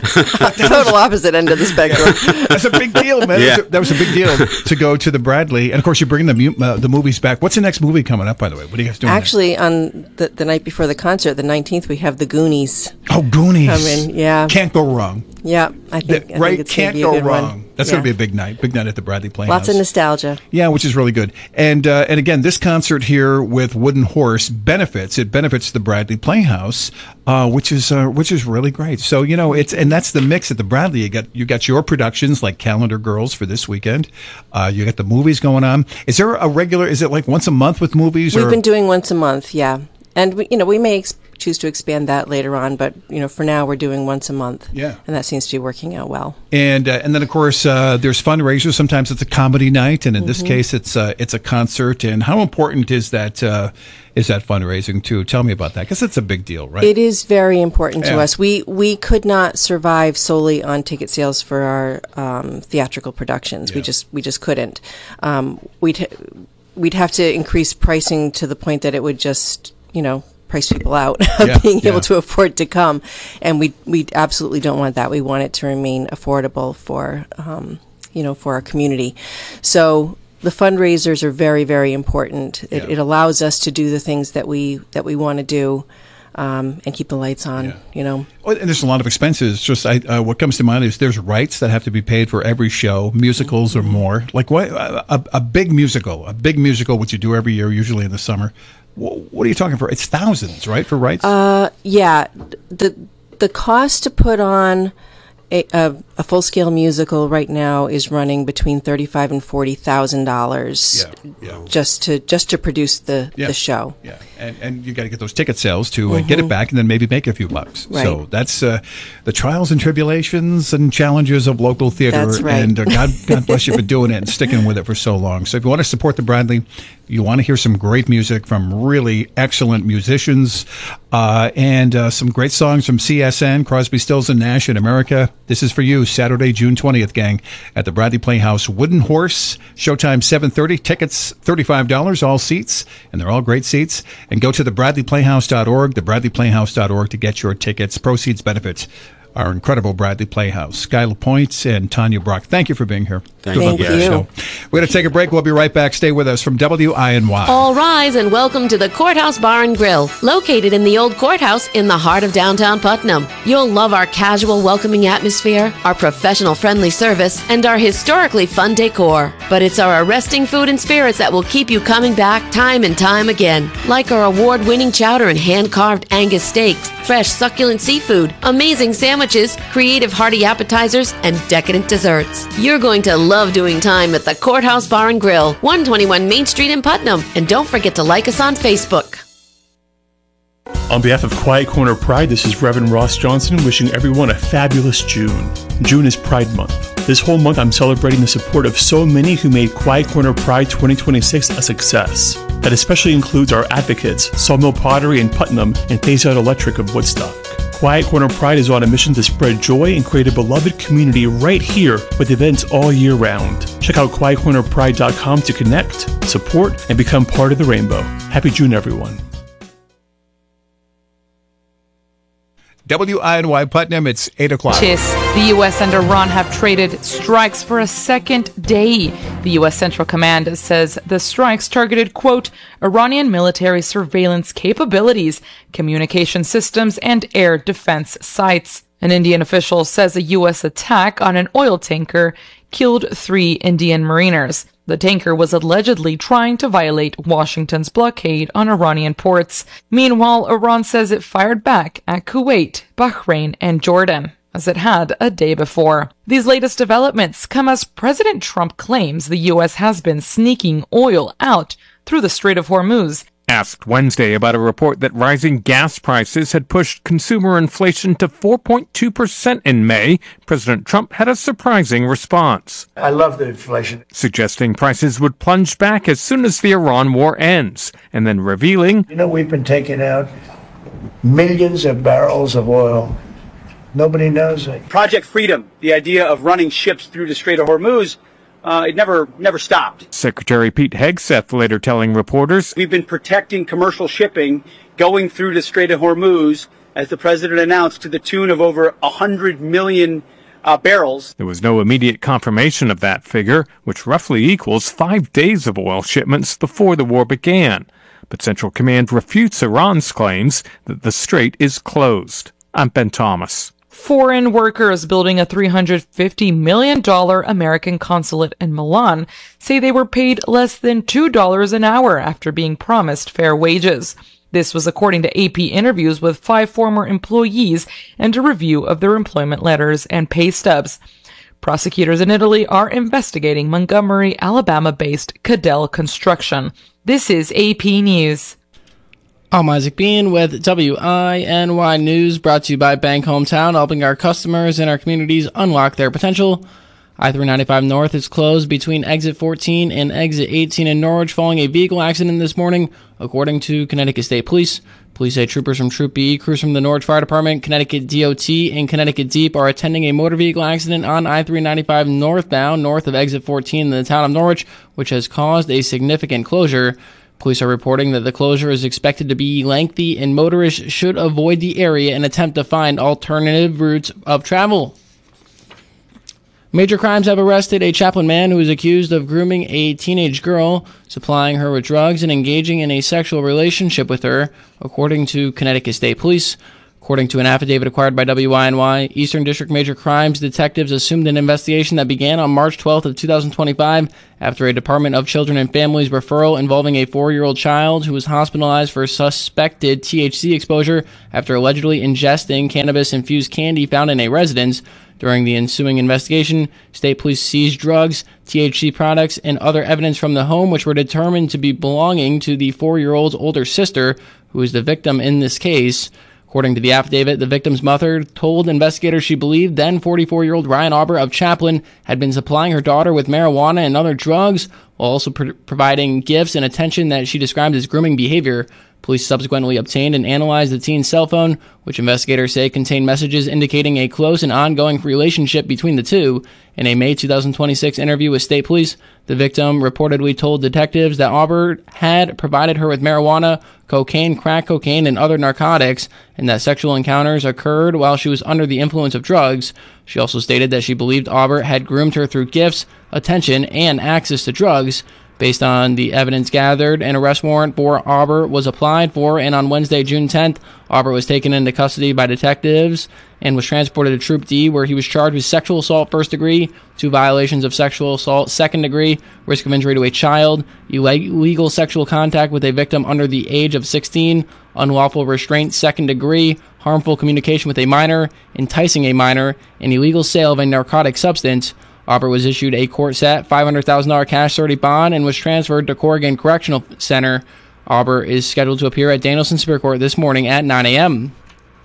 Total opposite end of the spectrum. That's a big deal, man. Yeah. That, was a, that was a big deal to go to the Bradley. And, of course, you bring the mu- uh, the movies back. What's the next movie coming up, by the way? What are you guys doing Actually, next? on the, the night before the concert, the nineteenth, we have The Goonies. Oh, Goonies. Coming, yeah. Can't go wrong. Yeah, I think, The, I right, think it's can't gonna be a go good wrong. one. That's yeah. going to be a big night. Big night at the Bradley Playhouse. Lots of nostalgia. Yeah, which is really good. And uh, and again, this concert here with Wooden Horse benefits. It benefits the Bradley Playhouse, uh, which is uh, which is really great. So you know, it's and that's the mix at the Bradley. You got you got your productions like Calendar Girls for this weekend. Uh, you got the movies going on. Is there a regular? Is it like once a month with movies? We've or? been doing once a month, yeah. And we, you know, we may ex- choose to expand that later on. But, you know, for now, we're doing once a month. Yeah. And that seems to be working out well. And uh, and then, of course, uh, there's fundraisers. Sometimes it's a comedy night, and in mm-hmm. this case, it's uh, it's a concert. And how important is that uh, is that fundraising, too? Tell me about that, because it's a big deal, right? It is very important yeah. to us. We we could not survive solely on ticket sales for our um, theatrical productions. Yeah. We just we just couldn't. Um, we'd we'd have to increase pricing to the point that it would just, you know, price people out of yeah, being yeah. able to afford to come. And we we absolutely don't want that. We want it to remain affordable for, um, you know, for our community. So the fundraisers are very, very important. It, yeah. it allows us to do the things that we that we want to do. Um, and keep the lights on, yeah. you know. Oh, and there's a lot of expenses. Just I, uh, what comes to mind is there's rights that have to be paid for every show, musicals or more. Like what a, a big musical, a big musical, which you do every year, usually in the summer. What are you talking for? It's thousands, right, for rights? Uh, yeah. The the cost to put on a, a, a full scale musical right now is running between thirty five and forty thousand dollars. Yeah, yeah. Just to just to produce the, yeah. the show. Yeah, and and you got to get those ticket sales to uh, mm-hmm. get it back, and then maybe make a few bucks. Right. So that's uh, the trials and tribulations and challenges of local theater. That's right. And uh, God God bless you for doing it and sticking with it for so long. So if you want to support the Bradley, you want to hear some great music from really excellent musicians, uh, and uh, some great songs from C S N, Crosby, Stills and Nash in America. This is for you, Saturday, June twentieth, gang, at the Bradley Playhouse. Wooden Horse, showtime seven thirty, tickets thirty-five dollars, all seats, and they're all great seats. And go to the bradley playhouse dot org, the bradley playhouse dot org to get your tickets. Proceeds benefits our incredible Bradley Playhouse. Sky LaPointe and Tanya Brock, thank you for being here. Thank Thank Good luck you. with the show. We're going to take a break. We'll be right back. Stay with us from W I N Y. All rise and welcome to the Courthouse Bar and Grill, located in the old courthouse in the heart of downtown Putnam. You'll love our casual, welcoming atmosphere, our professional, friendly service, and our historically fun decor. But it's our arresting food and spirits that will keep you coming back time and time again, like our award-winning chowder and hand-carved Angus steaks, fresh, succulent seafood, amazing sandwiches, creative, hearty appetizers, and decadent desserts. You're going to love doing time at the Courthouse Bar and Grill, one twenty-one Main Street in Putnam. And don't forget to like us on Facebook. On behalf of Quiet Corner Pride, this is Reverend Ross Johnson wishing everyone a fabulous June. June is Pride Month. This whole month I'm celebrating the support of so many who made Quiet Corner Pride twenty twenty-six a success. That especially includes our advocates, Sawmill Pottery in Putnam and Phase Out Electric of Woodstock. Quiet Corner Pride is on a mission to spread joy and create a beloved community right here with events all year round. Check out quiet corner pride dot com to connect, support, and become part of the rainbow. Happy June, everyone. W I N Y Putnam, it's eight o'clock. Chiss. The U S and Iran have traded strikes for a second day. The U S Central Command says the strikes targeted, quote, Iranian military surveillance capabilities, communication systems, and air defense sites. An Indian official says a U S attack on an oil tanker killed three Indian mariners. The tanker was allegedly trying to violate Washington's blockade on Iranian ports. Meanwhile, Iran says it fired back at Kuwait, Bahrain, and Jordan, as it had a day before. These latest developments come as President Trump claims the U S has been sneaking oil out through the Strait of Hormuz. Asked Wednesday about a report that rising gas prices had pushed consumer inflation to four point two percent in May, President Trump had a surprising response. I love the inflation. Suggesting prices would plunge back as soon as the Iran war ends, and then revealing, You know, we've been taking out millions of barrels of oil. Nobody knows it. Project Freedom, the idea of running ships through the Strait of Hormuz, Uh, it never never stopped. Secretary Pete Hegseth later telling reporters, We've been protecting commercial shipping going through the Strait of Hormuz, as the president announced, to the tune of over one hundred million uh, barrels. There was no immediate confirmation of that figure, which roughly equals five days of oil shipments before the war began. But Central Command refutes Iran's claims that the strait is closed. I'm Ben Thomas. Foreign workers building a three hundred fifty million dollars American consulate in Milan say they were paid less than two dollars an hour after being promised fair wages. This was according to A P interviews with five former employees and a review of their employment letters and pay stubs. Prosecutors in Italy are investigating Montgomery, Alabama-based Cadell Construction. This is A P News. I'm Isaac Bean with W I N Y News, brought to you by Bank Hometown, helping our customers and our communities unlock their potential. I three ninety-five North is closed between exit fourteen and exit eighteen in Norwich following a vehicle accident this morning, according to Connecticut State Police. Police say troopers from Troop B, crews from the Norwich Fire Department, Connecticut D O T, and Connecticut Deep are attending a motor vehicle accident on I three ninety-five northbound, north of exit fourteen in the town of Norwich, which has caused a significant closure. Police are reporting that the closure is expected to be lengthy and motorists should avoid the area and attempt to find alternative routes of travel. Major Crimes have arrested a Chaplin man who is accused of grooming a teenage girl, supplying her with drugs, and engaging in a sexual relationship with her, according to Connecticut State Police. According to an affidavit acquired by W I N Y, Eastern District Major Crimes detectives assumed an investigation that began on March twelfth of two thousand twenty-five after a Department of Children and Families referral involving a four-year-old child who was hospitalized for suspected T H C exposure after allegedly ingesting cannabis-infused candy found in a residence. During the ensuing investigation, state police seized drugs, T H C products, and other evidence from the home which were determined to be belonging to the four-year-old's older sister, who is the victim in this case. According to the affidavit, the victim's mother told investigators she believed then forty-four-year-old Ryan Auber of Chaplin had been supplying her daughter with marijuana and other drugs, while also pro- providing gifts and attention that she described as grooming behavior. Police subsequently obtained and analyzed the teen's cell phone, which investigators say contained messages indicating a close and ongoing relationship between the two. In a May two thousand twenty-six interview with state police, the victim reportedly told detectives that Auber had provided her with marijuana, cocaine, crack cocaine, and other narcotics, and that sexual encounters occurred while she was under the influence of drugs. She also stated that she believed Auber had groomed her through gifts, attention, and access to drugs. Based on the evidence gathered, an arrest warrant for Auber was applied for, and on Wednesday, June tenth, Auber was taken into custody by detectives and was transported to Troop D, where he was charged with sexual assault first degree, two violations of sexual assault second degree, risk of injury to a child, illegal sexual contact with a victim under the age of sixteen, unlawful restraint second degree, harmful communication with a minor, enticing a minor, and illegal sale of a narcotic substance. Auber was issued a court-set five hundred thousand dollars cash surety bond and was transferred to Corrigan Correctional Center. Auber is scheduled to appear at Danielson Superior Court this morning at nine a.m.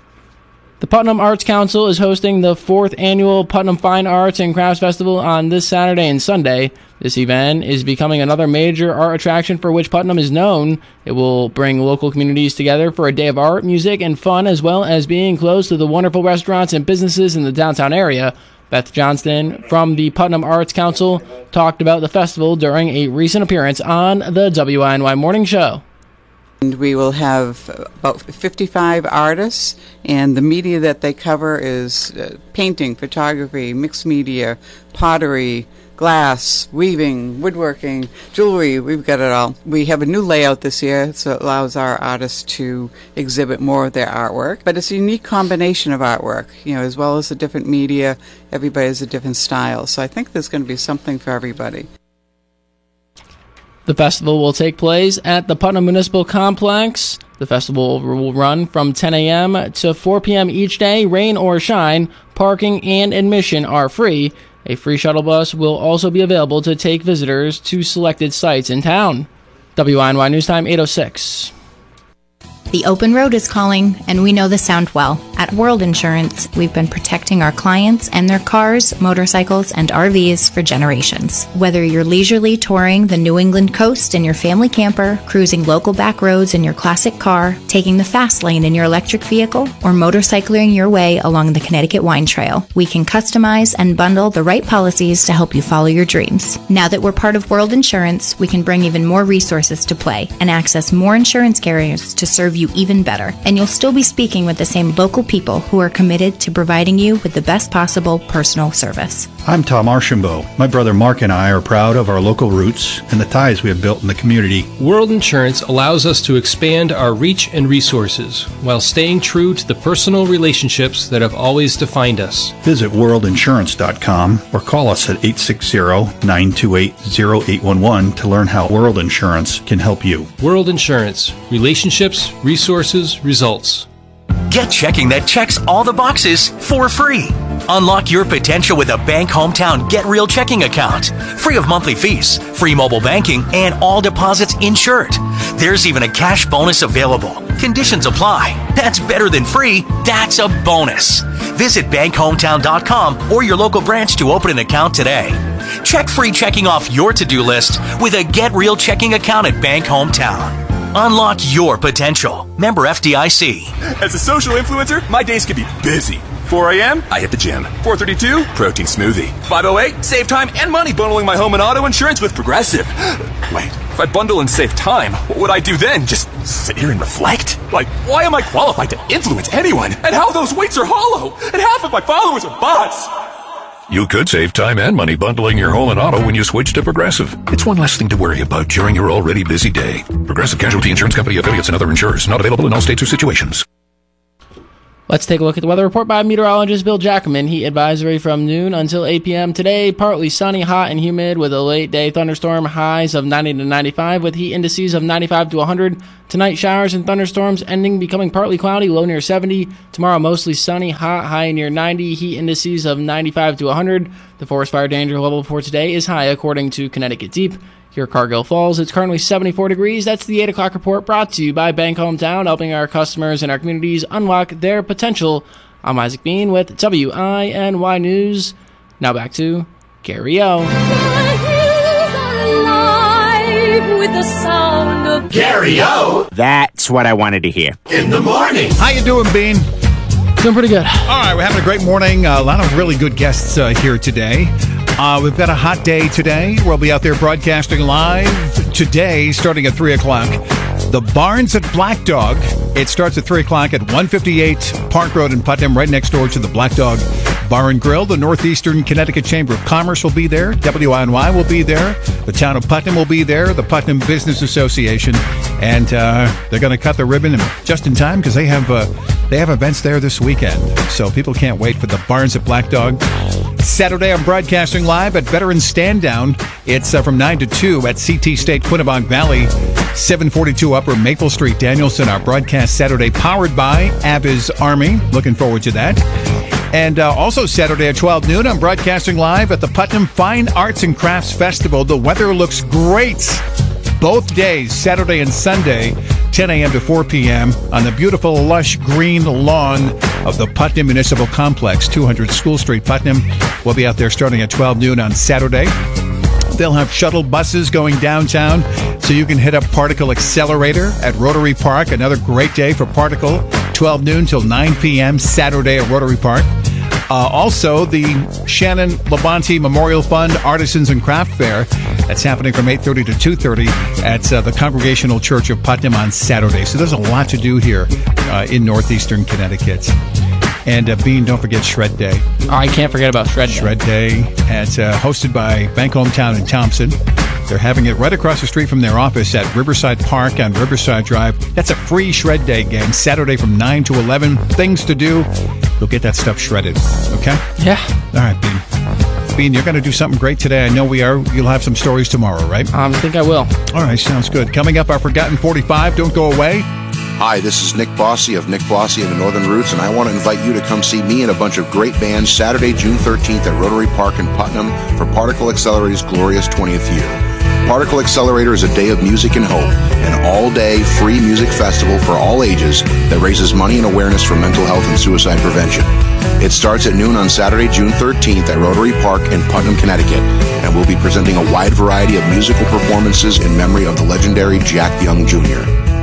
The Putnam Arts Council is hosting the fourth annual Putnam Fine Arts and Crafts Festival on this Saturday and Sunday. This event is becoming another major art attraction for which Putnam is known. It will bring local communities together for a day of art, music, and fun, as well as being close to the wonderful restaurants and businesses in the downtown area. Beth Johnston from the Putnam Arts Council talked about the festival during a recent appearance on the W I N Y Morning Show. And we will have about fifty-five artists, and the media that they cover is uh, painting, photography, mixed media, pottery, glass, weaving, woodworking, jewelry. We've got it all. We have a new layout this year, so it allows our artists to exhibit more of their artwork. But it's a unique combination of artwork, you know, as well as the different media. Everybody has a different style. So I think there's going to be something for everybody. The festival will take place at the Putnam Municipal Complex. The festival will run from ten a.m. to four p.m. each day, rain or shine. Parking and admission are free. A free shuttle bus will also be available to take visitors to selected sites in town. W I N Y News Time, eight oh six. The open road is calling, and we know the sound well. At World Insurance, we've been protecting our clients and their cars, motorcycles, and R Vs for generations. Whether you're leisurely touring the New England coast in your family camper, cruising local back roads in your classic car, taking the fast lane in your electric vehicle, or motorcycling your way along the Connecticut Wine Trail, we can customize and bundle the right policies to help you follow your dreams. Now that we're part of World Insurance, we can bring even more resources to play and access more insurance carriers to serve you even better. And you'll still be speaking with the same local people who are committed to providing you with the best possible personal service. I'm Tom Archambault. My brother Mark and I are proud of our local roots and the ties we have built in the community. World Insurance allows us to expand our reach and resources while staying true to the personal relationships that have always defined us. Visit world insurance dot com or call us at eight six zero, nine two eight, zero eight one one to learn how World Insurance can help you. World Insurance. Relationships, resources, results. Get checking that checks all the boxes for free. Unlock your potential with a Bank Hometown Get Real checking account. Free of monthly fees, free mobile banking, and all deposits insured. There's even a cash bonus available. Conditions apply. That's better than free. That's a bonus. Visit bank hometown dot com or your local branch to open an account today. Check free checking off your to-do list with a Get Real checking account at Bank Hometown. Unlock your potential. Member F D I C. As a social influencer, my days can be busy. four a.m., I hit the gym. four thirty-two, protein smoothie. five oh eight, save time and money bundling my home and auto insurance with Progressive. Wait, if I bundle and save time, what would I do then? Just sit here and reflect? Like, why am I qualified to influence anyone? And how those weights are hollow? And half of my followers are bots. You could save time and money bundling your home and auto when you switch to Progressive. It's one less thing to worry about during your already busy day. Progressive Casualty Insurance Company, affiliates, and other insurers. Not available in all states or situations. Let's take a look at the weather report by meteorologist Bill Jackman. Heat advisory from noon until eight p.m. today. Partly sunny, hot, and humid with a late day thunderstorm. Highs of ninety to ninety-five with heat indices of ninety-five to one hundred. Tonight, showers and thunderstorms ending, becoming partly cloudy, low near seventy. Tomorrow, mostly sunny, hot, high near ninety. Heat indices of ninety-five to one hundred. The forest fire danger level for today is high, according to Connecticut Deep. Here at Cargill Falls, it's currently seventy-four degrees. That's the eight o'clock report brought to you by Bank Hometown, helping our customers and our communities unlock their potential. I'm Isaac Bean with W I N Y News. Now back to Gary O. With the sound of Gary O. That's what I wanted to hear. In the morning. How you doing, Bean? Doing pretty good. All right, we're having a great morning. Uh, a lot of really good guests uh, here today. Uh, we've got a hot day today. We'll be out there broadcasting live today, starting at three o'clock. The Barns at Black Dog. It starts at three o'clock at one fifty-eight Park Road in Putnam, right next door to the Black Dog Bar and Grill. The Northeastern Connecticut Chamber of Commerce will be there. W I N Y will be there. The town of Putnam will be there. The Putnam Business Association. And uh, they're going to cut the ribbon just in time because they have uh, they have events there this weekend. So people can't wait for the Barns at Black Dog. Saturday, I'm broadcasting live at Veterans Stand Down. It's uh, from nine to two at C T State, Quinebaug Valley, seven forty-two Upper Maple Street, Danielson. Our broadcast Saturday powered by Abba's Army. Looking forward to that. And uh, also Saturday at twelve noon, I'm broadcasting live at the Putnam Fine Arts and Crafts Festival. The weather looks great both days, Saturday and Sunday, ten a.m. to four p.m. on the beautiful, lush green lawn of the Putnam Municipal Complex, two hundred School Street, Putnam. We'll be out there starting at twelve noon on Saturday. They'll have shuttle buses going downtown, so you can hit up Particle Accelerator at Rotary Park. Another great day for Particle, twelve noon till nine p.m. Saturday at Rotary Park. Uh, also, the Shannon Labonte Memorial Fund Artisans and Craft Fair. That's happening from eight thirty to two thirty at uh, the Congregational Church of Putnam on Saturday. So there's a lot to do here uh, in northeastern Connecticut. And uh, Bean, don't forget Shred Day. Oh, I can't forget about Shred Day. Shred Day, at, uh, hosted by Bank Hometown in Thompson. They're having it right across the street from their office at Riverside Park on Riverside Drive. That's a free Shred Day, gang. Saturday from nine to eleven. Things to do. You'll get that stuff shredded. Okay? Yeah. All right, Bean. Bean, you're going to do something great today. I know we are. You'll have some stories tomorrow, right? Um, I think I will. All right, sounds good. Coming up, our Forgotten forty-five. Don't go away. Hi, this is Nick Bossy of Nick Bossy and the Northern Roots, and I want to invite you to come see me and a bunch of great bands Saturday, June thirteenth at Rotary Park in Putnam for Particle Accelerator's glorious twentieth year. Particle Accelerator is a day of music and hope, an all-day free music festival for all ages that raises money and awareness for mental health and suicide prevention. It starts at noon on Saturday, June thirteenth at Rotary Park in Putnam, Connecticut, and we'll be presenting a wide variety of musical performances in memory of the legendary Jack Young Junior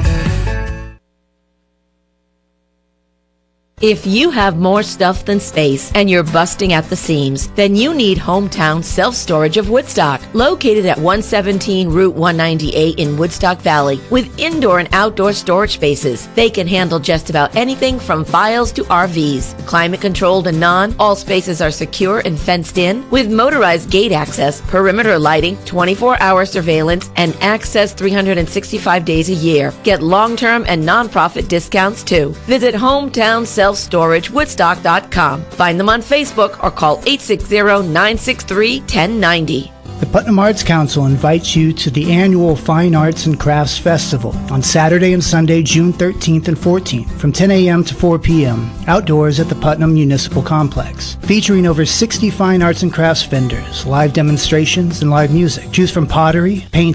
If you have more stuff than space and you're busting at the seams, then you need Hometown Self-Storage of Woodstock, located at one seventeen Route one ninety-eight in Woodstock Valley, with indoor and outdoor storage spaces. They can handle just about anything from files to R Vs. Climate controlled and non, all spaces are secure and fenced in, with motorized gate access, perimeter lighting, twenty-four hour surveillance, and access three hundred sixty-five days a year. Get long-term and non-profit discounts too. Visit Hometown Self Storage Woodstock dot com. Find them on Facebook or call eight six zero, nine six three, one zero nine zero. The Putnam Arts Council invites you to the annual Fine Arts and Crafts Festival on Saturday and Sunday, June thirteenth and fourteenth from ten a.m. to four p.m. outdoors at the Putnam Municipal Complex, featuring over sixty fine arts and crafts vendors, live demonstrations, and live music. Choose from pottery, painting,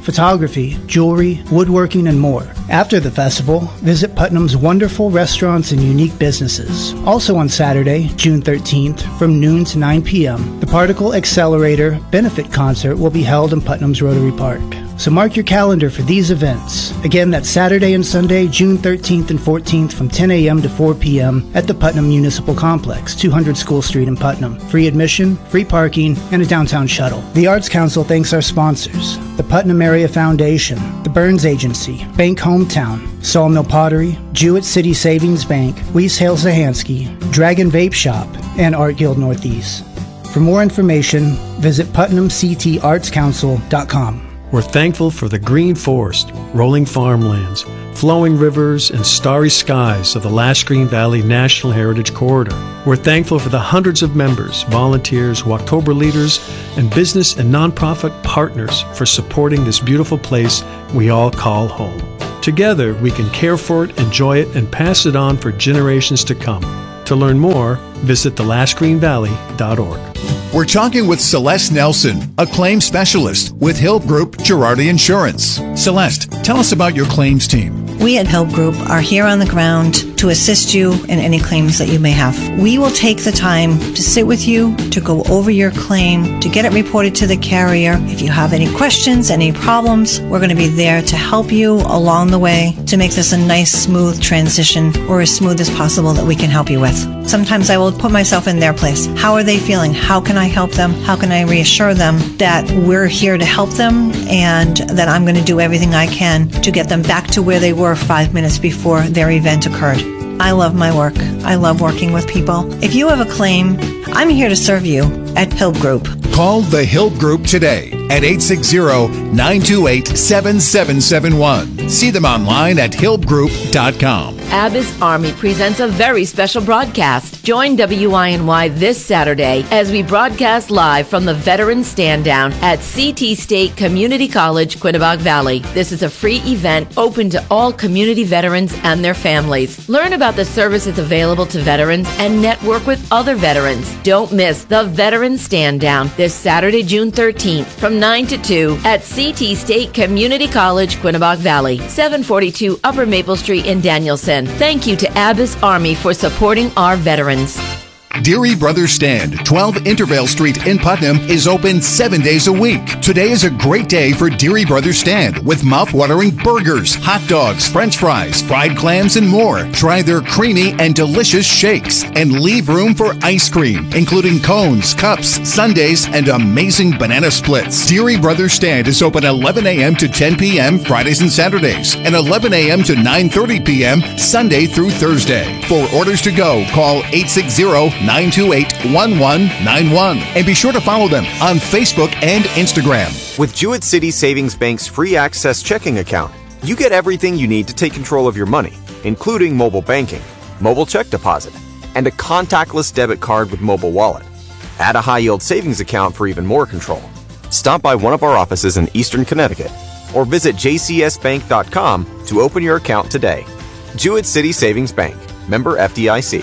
photography, jewelry, woodworking, and more. After the festival, visit Putnam's wonderful restaurants and unique businesses. Also on Saturday, June thirteenth, from noon to nine p.m., the Particle Accelerator Benefit Concert will be held in Putnam's Rotary Park. So mark your calendar for these events. Again, that's Saturday and Sunday, June thirteenth and fourteenth from ten a.m. to four p.m. at the Putnam Municipal Complex, two hundred School Street in Putnam. Free admission, free parking, and a downtown shuttle. The Arts Council thanks our sponsors: the Putnam Area Foundation, the Burns Agency, Bank Hometown, Sawmill Pottery, Jewett City Savings Bank, Weiss Hale Zahansky, Dragon Vape Shop, and Art Guild Northeast. For more information, visit putnam c t arts council dot com. We're thankful for the green forest, rolling farmlands, flowing rivers, and starry skies of the Last Green Valley National Heritage Corridor. We're thankful for the hundreds of members, volunteers, Walktober leaders, and business and nonprofit partners for supporting this beautiful place we all call home. Together, we can care for it, enjoy it, and pass it on for generations to come. To learn more, visit the last green valley dot org. We're talking with Celeste Nelson, a claims specialist with Hill Group Girardi Insurance. Celeste, tell us about your claims team. We at Hill Group are here on the ground to assist you in any claims that you may have. We will take the time to sit with you, to go over your claim, to get it reported to the carrier. If you have any questions, any problems, we're going to be there to help you along the way to make this a nice, smooth transition, or as smooth as possible that we can help you with. Sometimes I will put myself in their place. How are they feeling? How can I help them? How can I reassure them that we're here to help them and that I'm going to do everything I can to get them back to where they were five minutes before their event occurred? I love my work. I love working with people. If you have a claim, I'm here to serve you at Hill Group. Call the Hill Group today at eight six zero, nine two eight, seven seven seven one. See them online at hill group dot com. Abbas Army presents a very special broadcast. Join W I N Y this Saturday as we broadcast live from the Veterans Stand Down at C T State Community College, Quinebaug Valley. This is a free event open to all community veterans and their families. Learn about the services available to veterans and network with other veterans. Don't miss the Veterans Stand Down this Saturday, June thirteenth from nine to two at C T State Community College, Quinebaug Valley, seven forty-two Upper Maple Street in Danielson. Thank you to Abbas Army for supporting our veterans. Deary Brothers Stand, twelve Intervale Street in Putnam, is open seven days a week. Today is a great day for Deary Brothers Stand with mouth-watering burgers, hot dogs, french fries, fried clams, and more. Try their creamy and delicious shakes and leave room for ice cream, including cones, cups, sundaes, and amazing banana splits. Deary Brothers Stand is open eleven a.m. to ten p.m. Fridays and Saturdays and eleven a.m. to nine thirty p.m. Sunday through Thursday. For orders to go, call eight six zero, nine two eight, one one nine one. And be sure to follow them on Facebook and Instagram. With Jewett City Savings Bank's free access checking account, you get everything you need to take control of your money, including mobile banking, mobile check deposit, and a contactless debit card with mobile wallet. Add a high-yield savings account for even more control. Stop by one of our offices in Eastern Connecticut or visit j c s bank dot com to open your account today. Jewett City Savings Bank, member F D I C.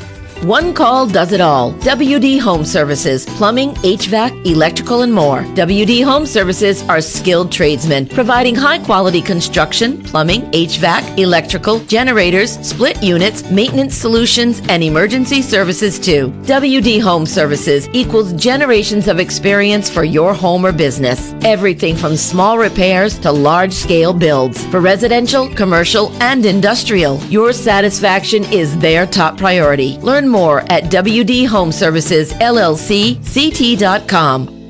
One call does it all. W D Home Services, plumbing, H V A C, electrical, and more. W D Home Services are skilled tradesmen providing high-quality construction, plumbing, H V A C, electrical, generators, split units, maintenance solutions, and emergency services too. W D Home Services equals generations of experience for your home or business. Everything from small repairs to large-scale builds. For residential, commercial, and industrial, your satisfaction is their top priority. Learn more at W D Home Services L L C C T dot com.